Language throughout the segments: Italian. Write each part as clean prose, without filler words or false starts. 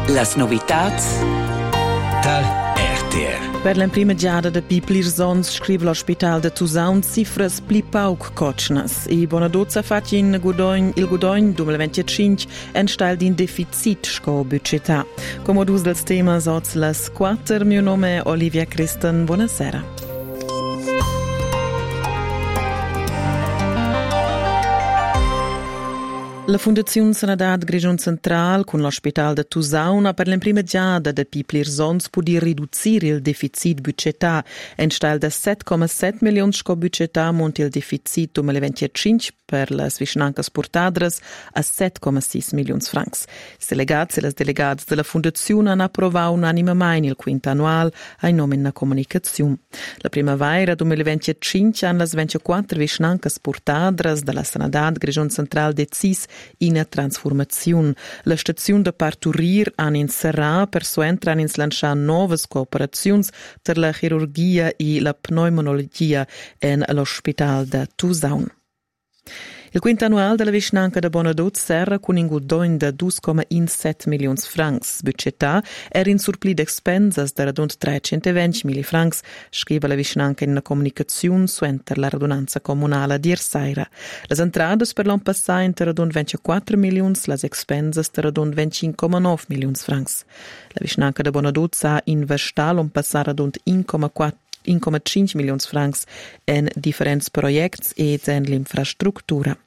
Las novitats da RTR. Per la prima giada de Piplirsons scrive l'ospital de Tusaun cifras pli pauc cocnas e Bonadozza faci il Gudogn 2025 en stal din deficit sco budgetà. Come dus dels temas oz las 4, mio nome è Olivia Christen, buonasera. La Fondazione Sanidad Grigion Central con l'ospital de Tusaun per la prima giada de Piplirsons può riducire il deficit budgetà en stal de 7,7 milioni sco budgetà monti il deficit 2025 per le vicinanze portadres a 7,6 milioni francs. I delegati e le delegate della Fondazione hanno approvato unanimemente il quinto annuale ai nome in comunicazione. La primavera 2025 hanno le 24 vicinanze portadres della Sanidad Grigion Central decis in transformazione. La stazione de parturir han inserrà per suentra han lancià nuove cooperazioni per la chirurgia e la pneumologia en l'ospital de Tusaun. Il quinto annuale della vicinanza de Bonadot serra con un guadagno di 2,17 milioni francs. Budgetà era in surplus di expenses da rund 320.000 francs, scrive la vicinanza in una comunicazione suenter la radunanza comunale di Ersaira. Le entrate per l'anno passato da rund 24 milioni, le expenses da rund 25,9 milioni francs. La vicinanza de Bonadot ha investito l'anno passato rund 1,5 milioni francs in differenti progetti e in l'infrastruttura.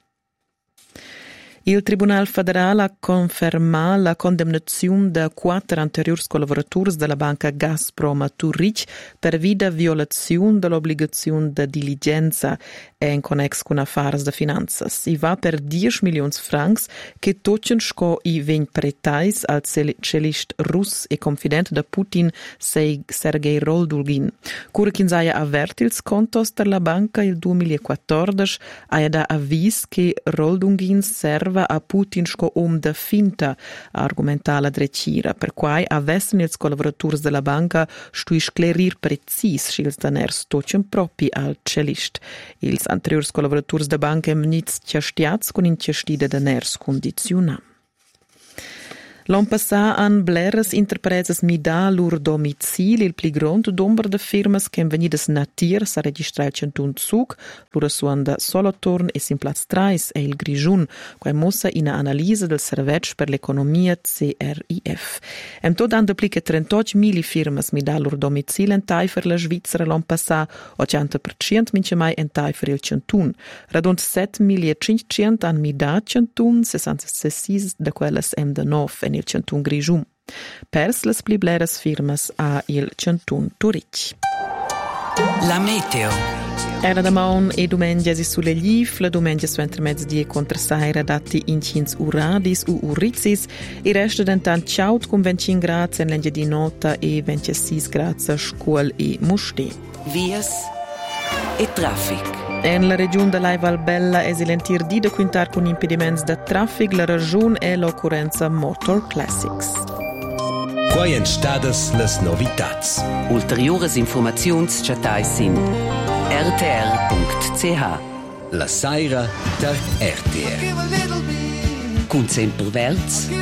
Il Tribunal Federale ha confermato la condannazione di 4 anteriori collaboratori della banca Gazprom a Zurich per vida violazione dell'obbligazione di diligenza in connesso con affari di finanze. Si va per 10 milioni francs che toccano sco i 20 pretais al cellist russo e confidente di Putin Sergei Roldugin. Cura che si avverti il contos della banca il 2014 ha da avviso che Roldugin serve a Putin sco da finta, argumenta la drecira, per cui avessero i collaboratori della banca stui sclerir precis schils daners tocen propi al cellist. Ils anteriori collaboratori della banca hem nits ciastiats con incestide daners condizionam. L'anno passato han bleres interpretes mida lur domicili il pli grond nombre de firmas che venidas natir sa registrar centun Zug, lura suanda Solothurn e Simplatz 3 e il Grigiun, quai mossa in analisi del Servetsch per l'economia CRIF. Em tot han duplica 38.000 firmas mida lur domicili en taifer la Svizzera l'anno passato, 80% mince mai en taifer il centun. Radund 7.500 han mida centun, 66 de quelles em de nov en il centun Grigiun. Pers les pli bleras firmas a il centun Zurich. La meteo. Era da maun e domengias sulle gif, la domengia su entre mezzodì e contra saira dati in cins uradis u urizis, e resta dentan ciaut con 25 gradi en lengia di nota e 26 gradi scuol e musti. Vias e traffic. En la regione de Valbella è silentir di da quintar con impediments da traffic, la ragione è l'occorrenza Motor Classics. Quai en stadas las novitats. Ulteriores informazions chatais sin rtr.ch. La saira da RTR. Cun semper verts